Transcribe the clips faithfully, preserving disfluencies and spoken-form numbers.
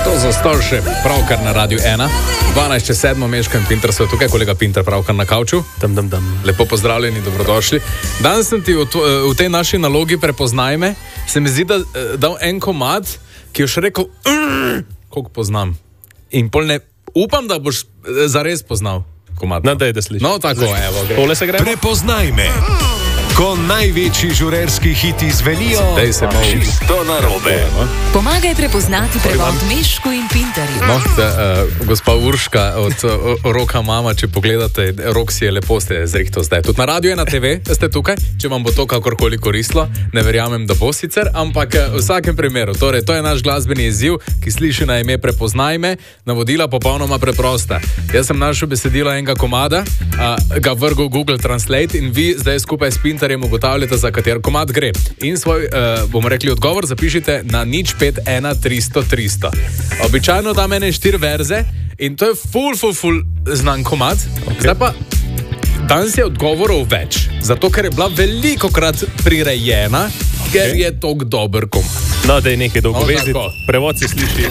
To za starše, pravkar na Radiu ena. dvanajst čez sedmo meškam Pinter, so tukaj kolega Pinter pravkar na kavču. Dam, dam, dam. Lepo pozdravljeni, dobrodošli. Danes sem ti v, to, v tej naši nalogi Prepoznaj me, se mi zdi, da dal en komad, ki je še rekel, koliko poznam. In pol ne, upam, da boš zares poznal komad. No, daj, da slišiš. No, tako, evo, gre. Tole se gre. Prepoznaj me. Ko največji žurerski hiti zvenijo, Dej se malo. čisto narobe. Pomagaj prepoznati prevod Mešku in Pinterju. No, te, uh, gospa Urška od uh, Roka Mama, če pogledate, Rok si je lepo ste zrihto zdaj. Tudi na Radiu ena te ve ste tukaj, če vam bo to kakorkoli koristilo, ne verjamem, da bo sicer, ampak uh, v vsakem primeru, torej, to je naš glasbeni izziv, ki sliši na ime Prepoznaj me, navodila popolnoma preprosta. Jaz sem našel besedilo enega komada, uh, ga vrgel Google Translate in vi zdaj skupaj s Pinterjem ugotavljate, za kater komad gre. In svoj, uh, bomo rekli, odgovor zapišite na nič pet ena tristo tristo. Običajno da mene štiri verze in to je ful, ful, ful znan komad. Okay. Zdaj pa, danes je odgovorov več, zato ker je bila veliko krat prirejena, okay. Ker je tok dober komad. No, da je nekaj dolgo No, veziti. tako. Prevod se sliši.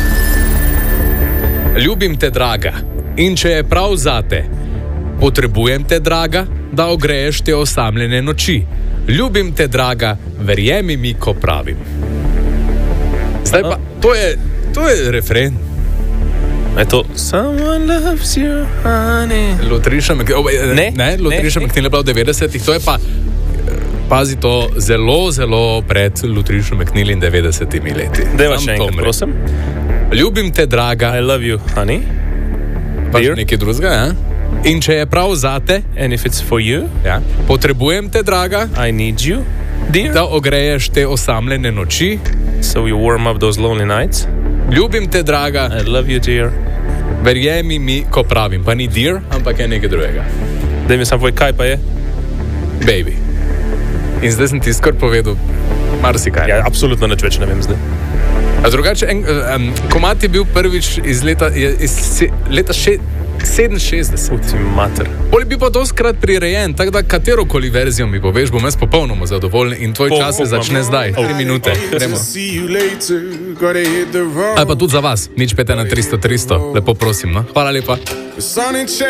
Ljubim te, draga, in če je prav zate, potrebujem te, draga, da ogreješ te osamljene noči. Ljubim te, draga, verjemi mi, ko pravim. Zdaj pa, to je, to je refren. Je to Someone loves you, honey. Lotriša McNeil, Ne, ne, Lotriša ne, ne. McNeil je bila v devetdesetih, to je pa, pazi to, zelo, zelo pred Lotrišo McNeil in devetdesetimi leti. Deva Tam še to enkrat, umre. prosim. Ljubim te, draga, I love you, honey. pa še Dear. nekaj drugega, ja? In če je prav zate, And if it's for you, ja, potrebujem te, draga, I need you, dear. da ogreješ te osamljene noči. So you warm up those lonely nights. Ljubim te, draga, I love you, dear. verjemi mi, ko pravim. Pa ni dear, ampak je nekaj drugega. Daj mi sam povej, kaj pa je. Baby. In zdaj sem ti skor povedal marsikaj. Ja, absolutno nič več ne vem zdaj. A drugače, en, um, komad je bil prvič iz leta, je, iz se, leta še, sedeminšestdeset. Uti mater. Poli bi pa doskrat prirejen, tako da katerokoli verzijo mi poveš, bom jaz popolnoma zadovoljen in tvoj Po- čas se upam. začne zdaj. Tri minute, gremo. See you later, gotta hit the road. Ali pa tudi za vas, nič pet ena tristo tristo, lepo prosim, no? Hvala lepa. The sun ain't changed.